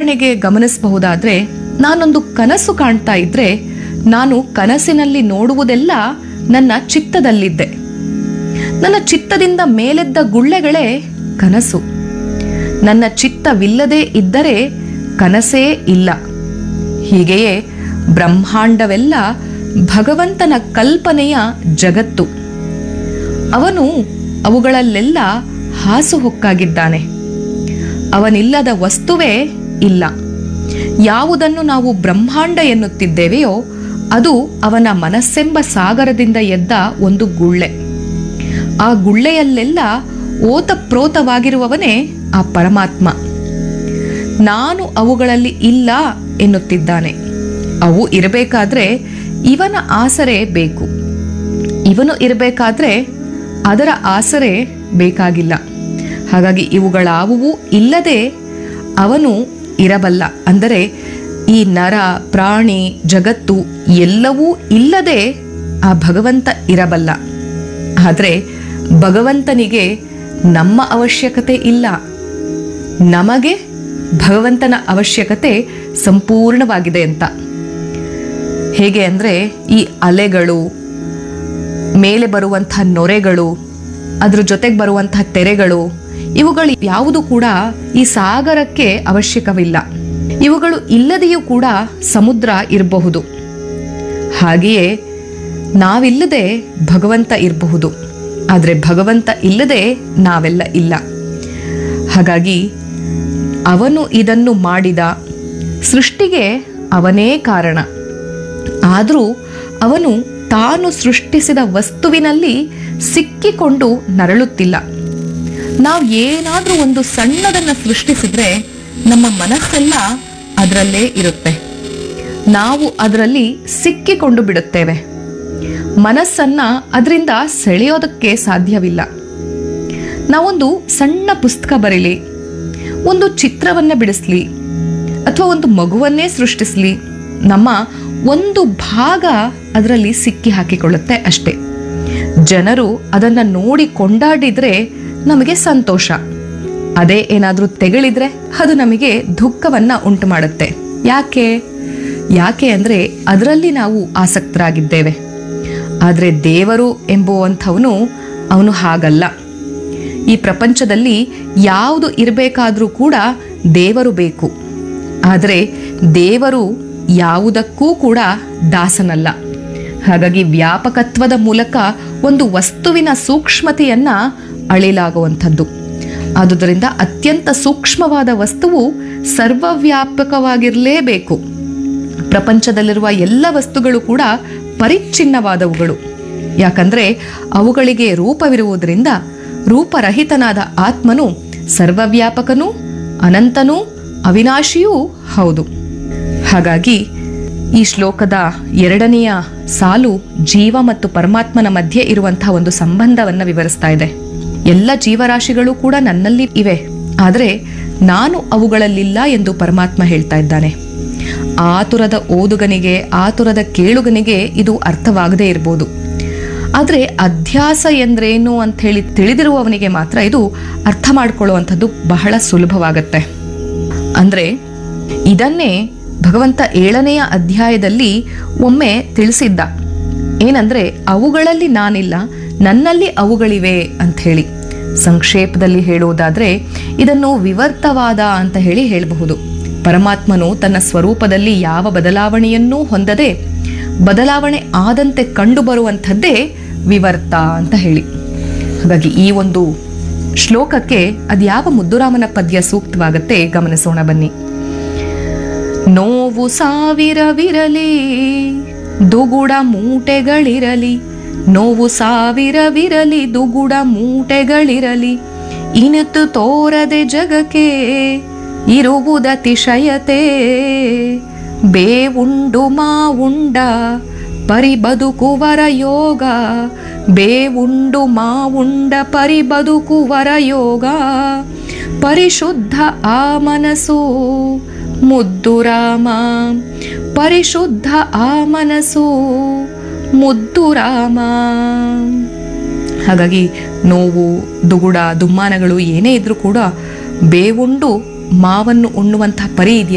ಉದಾಹರಣೆಗೆ ಗಮನಿಸಬಹುದಾದ್ರೆ, ನಾನೊಂದು ಕನಸು ಕಾಣ್ತಾ ಇದ್ರೆ ನಾನು ಕನಸಿನಲ್ಲಿ ನೋಡುವುದೆಲ್ಲ ನನ್ನ ಚಿತ್ತದಲ್ಲಿದ್ದೆ. ನನ್ನ ಚಿತ್ತದಿಂದ ಮೇಲೆದ್ದ ಗುಳ್ಳೆಗಳೇ ಕನಸು. ನನ್ನ ಚಿತ್ತವಿಲ್ಲದೆ ಇದ್ದರೆ ಕನಸೇ ಇಲ್ಲ. ಹೀಗೆಯೇ ಬ್ರಹ್ಮಾಂಡವೆಲ್ಲ ಭಗವಂತನ ಕಲ್ಪನೆಯ ಜಗತ್ತು. ಅವನು ಅವುಗಳಲ್ಲೆಲ್ಲ ಹಾಸುಹೊಕ್ಕಾಗಿದ್ದಾನೆ. ಅವನಿಲ್ಲದ ವಸ್ತುವೇ ಇಲ್ಲ. ಯಾವುದನ್ನು ನಾವು ಬ್ರಹ್ಮಾಂಡ ಎನ್ನುತ್ತಿದ್ದೇವೆಯೋ ಅದು ಅವನ ಮನಸ್ಸೆಂಬ ಸಾಗರದಿಂದ ಎದ್ದ ಒಂದು ಗುಳ್ಳೆ. ಆ ಗುಳ್ಳೆಯಲ್ಲೆಲ್ಲ ಓತಪ್ರೋತವಾಗಿರುವವನೇ ಆ ಪರಮಾತ್ಮ. ನಾನು ಅವುಗಳಲ್ಲಿ ಇಲ್ಲ ಎನ್ನುತ್ತಿದ್ದಾನೆ. ಅವು ಇರಬೇಕಾದ್ರೆ ಇವನ ಆಸರೆ ಬೇಕು. ಇವನು ಇರಬೇಕಾದ್ರೆ ಅದರ ಆಸರೆ ಬೇಕಾಗಿಲ್ಲ. ಹಾಗಾಗಿ ಇವುಗಳಾವುವು ಇಲ್ಲದೆ ಅವನು ಇರಬಲ್ಲ. ಅಂದರೆ ಈ ನರ ಪ್ರಾಣಿ ಜಗತ್ತು ಎಲ್ಲವೂ ಇಲ್ಲದೆ ಆ ಭಗವಂತ ಇರಬಲ್ಲ. ಆದರೆ ಭಗವಂತನಿಗೆ ನಮ್ಮ ಅವಶ್ಯಕತೆ ಇಲ್ಲ. ನಮಗೆ ಭಗವಂತನ ಅವಶ್ಯಕತೆ ಸಂಪೂರ್ಣವಾಗಿದೆ ಅಂತ. ಹೇಗೆ ಅಂದರೆ, ಈ ಅಲೆಗಳು, ಮೇಲೆ ಬರುವಂತಹ ನೊರೆಗಳು, ಅದ್ರ ಜೊತೆಗೆ ಬರುವಂತಹ ತೆರೆಗಳು, ಇವುಗಳು ಯಾವುದು ಕೂಡ ಈ ಸಾಗರಕ್ಕೆ ಅವಶ್ಯಕವಿಲ್ಲ. ಇವುಗಳು ಇಲ್ಲದೆಯೂ ಕೂಡ ಸಮುದ್ರ ಇರಬಹುದು. ಹಾಗೆಯೇ ನಾವಿಲ್ಲದೆ ಭಗವಂತ ಇರಬಹುದು. ಆದರೆ ಭಗವಂತ ಇಲ್ಲದೆ ನಾವೆಲ್ಲ ಇಲ್ಲ. ಹಾಗಾಗಿ ಅವನು ಇದನ್ನು ಮಾಡಿದ. ಸೃಷ್ಟಿಗೆ ಅವನೇ ಕಾರಣ. ಆದರೂ ಅವನು ತಾನು ಸೃಷ್ಟಿಸಿದ ವಸ್ತುವಿನಲ್ಲಿ ಸಿಕ್ಕಿಕೊಂಡು ನರಳುತ್ತಿಲ್ಲ. ನಾವು ಏನಾದರೂ ಒಂದು ಸಣ್ಣದನ್ನು ಸೃಷ್ಟಿಸಿದ್ರೆ ನಮ್ಮ ಮನಸ್ಸೆಲ್ಲ ಅದರಲ್ಲೇ ಇರುತ್ತೆ. ನಾವು ಅದರಲ್ಲಿ ಸಿಕ್ಕಿಕೊಂಡು ಬಿಡುತ್ತೇವೆ. ಮನಸ್ಸನ್ನ ಅದರಿಂದ ಸೆಳೆಯೋದಕ್ಕೆ ಸಾಧ್ಯವಿಲ್ಲ. ನಾವೊಂದು ಸಣ್ಣ ಪುಸ್ತಕ ಬರೀಲಿ, ಒಂದು ಚಿತ್ರವನ್ನ ಬಿಡಿಸ್ಲಿ, ಅಥವಾ ಒಂದು ಮಗುವನ್ನೇ ಸೃಷ್ಟಿಸ್ಲಿ, ನಮ್ಮ ಒಂದು ಭಾಗ ಅದರಲ್ಲಿ ಸಿಕ್ಕಿ ಹಾಕಿಕೊಳ್ಳುತ್ತೆ ಅಷ್ಟೇ. ಜನರು ಅದನ್ನ ನೋಡಿ ಕೊಂಡಾಡಿದ್ರೆ ನಮಗೆ ಸಂತೋಷ. ಅದೇ ಏನಾದ್ರೂ ತೆಗಳಿದ್ರೆ ಅದು ನಮಗೆ ದುಃಖವನ್ನ ಉಂಟು ಮಾಡುತ್ತೆ. ಯಾಕೆ ಅಂದ್ರೆ ಅದರಲ್ಲಿ ನಾವು ಆಸಕ್ತರಾಗಿದ್ದೇವೆ. ಆದರೆ ದೇವರು ಎಂಬುವಂಥವನು ಅವನು ಹಾಗಲ್ಲ. ಈ ಪ್ರಪಂಚದಲ್ಲಿ ಯಾವುದು ಇರಬೇಕಾದ್ರೂ ಕೂಡ ದೇವರು ಬೇಕು. ಆದರೆ ದೇವರು ಯಾವುದಕ್ಕೂ ಕೂಡ ದಾಸನಲ್ಲ. ಹಾಗಾಗಿ ವ್ಯಾಪಕತ್ವದ ಮೂಲಕ ಒಂದು ವಸ್ತುವಿನ ಸೂಕ್ಷ್ಮತೆಯನ್ನ ಅಳಿಲಾಗುವಂಥದ್ದು. ಆದುದರಿಂದ ಅತ್ಯಂತ ಸೂಕ್ಷ್ಮವಾದ ವಸ್ತುವು ಸರ್ವವ್ಯಾಪಕವಾಗಿರಲೇಬೇಕು. ಪ್ರಪಂಚದಲ್ಲಿರುವ ಎಲ್ಲ ವಸ್ತುಗಳು ಕೂಡ ಪರಿಚ್ಛಿನ್ನವಾದವುಗಳು. ಯಾಕಂದ್ರೆ ಅವುಗಳಿಗೆ ರೂಪವಿರುವುದರಿಂದ ರೂಪರಹಿತನಾದ ಆತ್ಮನು ಸರ್ವವ್ಯಾಪಕನೂ ಅನಂತನೂ ಅವಿನಾಶಿಯೂ ಹೌದು. ಹಾಗಾಗಿ ಈ ಶ್ಲೋಕದ 2ನೆಯ ಸಾಲು ಜೀವ ಮತ್ತು ಪರಮಾತ್ಮನ ಮಧ್ಯೆ ಇರುವಂತಹ ಒಂದು ಸಂಬಂಧವನ್ನು ವಿವರಿಸ್ತಾ ಇದೆ. ಎಲ್ಲ ಜೀವರಾಶಿಗಳು ಕೂಡ ನನ್ನಲ್ಲಿ ಇವೆ, ಆದರೆ ನಾನು ಅವುಗಳಲ್ಲಿಲ್ಲ ಎಂದು ಪರಮಾತ್ಮ ಹೇಳ್ತಾ ಇದ್ದಾನೆ. ಆತುರದ ಓದುಗನಿಗೆ, ಆತುರದ ಕೇಳುಗನಿಗೆ ಇದು ಅರ್ಥವಾಗದೇ ಇರಬಹುದು. ಆದರೆ ಅಧ್ಯಾಸ ಎಂದ್ರೇನು ಅಂತ ಹೇಳಿ ತಿಳಿದಿರುವವನಿಗೆ ಮಾತ್ರ ಇದು ಅರ್ಥ ಮಾಡ್ಕೊಳ್ಳುವಂಥದ್ದು ಬಹಳ ಸುಲಭವಾಗತ್ತೆ. ಅಂದ್ರೆ ಇದನ್ನೇ ಭಗವಂತ 7ನೆಯ ಅಧ್ಯಾಯದಲ್ಲಿ ಒಮ್ಮೆ ತಿಳಿಸಿದ್ದ. ಏನಂದ್ರೆ, ಅವುಗಳಲ್ಲಿ ನಾನಿಲ್ಲ, ನನ್ನಲ್ಲಿ ಅವುಗಳಿವೆ ಅಂತ ಹೇಳಿ. ಸಂಕ್ಷೇಪದಲ್ಲಿ ಹೇಳುವುದಾದ್ರೆ ಇದನ್ನು ವಿವರ್ತವಾದ ಅಂತ ಹೇಳಿ ಹೇಳಬಹುದು. ಪರಮಾತ್ಮನು ತನ್ನ ಸ್ವರೂಪದಲ್ಲಿ ಯಾವ ಬದಲಾವಣೆಯನ್ನೂ ಹೊಂದದೆ ಬದಲಾವಣೆ ಆದಂತೆ ಕಂಡು ಬರುವಂಥದ್ದೇ ವಿವರ್ತ ಅಂತ ಹೇಳಿ. ಹಾಗಾಗಿ ಈ ಒಂದು ಶ್ಲೋಕಕ್ಕೆ ಅದ್ಯಾವ ಮುದ್ದುರಾಮನ ಪದ್ಯ ಸೂಕ್ತವಾಗತ್ತೆ ಗಮನಿಸೋಣ ಬನ್ನಿ. ನೋವು ಸಾವಿರವಿರಲಿ ದುಗುಡ ಮೂಟೆಗಳಿರಲಿ, ನೋವು ಸಾವಿರವಿರಲಿ ದುಗುಡ ಮೂಟೆಗಳಿರಲಿ, ಇನಿತು ತೋರದೆ ಜಗಕ್ಕೆ ಇರುವುದತಿಶಯತೆ, ಬೇವುಂಡು ಮಾವುಂಡ ಪರಿಬದುಕುವರ ಯೋಗ, ಬೇವುಂಡು ಮಾವುಂಡ ಪರಿಬದುಕುವರ ಯೋಗ, ಪರಿಶುದ್ಧ ಆ ಮನಸ್ಸು ಮುದ್ದು ರಾಮ, ಪರಿಶುದ್ಧ ಆ ಮನಸ್ಸು ಮುದ್ದು ರಾಮ. ಹಾಗಾಗಿ ನೋವು, ದುಗುಡ, ದುಮ್ಮಾನಗಳು ಏನೇ ಇದ್ರೂ ಕೂಡ ಬೇವುಂಡು ಮಾವನ್ನು ಉಣ್ಣುವಂತಹ ಪರಿ ಇದೆಯಲ್ಲ,